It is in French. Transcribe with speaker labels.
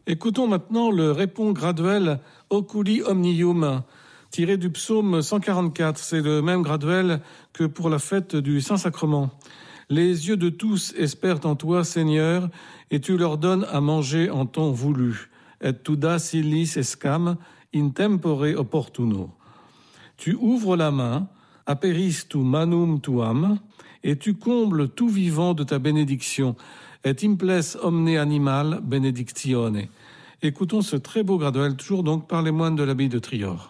Speaker 1: Écoutons maintenant le répond graduel Oculi Omnium, tiré du psaume 144. C'est le même graduel que pour la fête du Saint-Sacrement. Les yeux de tous espèrent en toi, Seigneur, et tu leur donnes à manger en temps voulu. Et tu das illis escam in tempore opportuno. Tu ouvres la main, aperis tu manum tuam, et tu combles tout vivant de ta bénédiction. Et imples omne animal benedictione. Écoutons ce très beau graduel, toujours donc par les moines de l'abbaye de Trior.